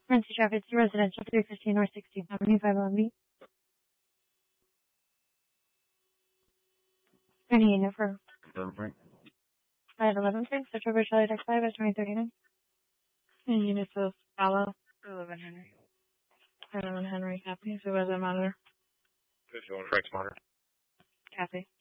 Emergency traffic to residential 315 North 16th Avenue, 511B. Any unit for 511 Frank, Central Bridge, Charlie Deck 5 at 2039. And units of follow 11 Henry. 11 Henry, copy. Supervisor Monitor. 51 Frank's Monitor. Copy.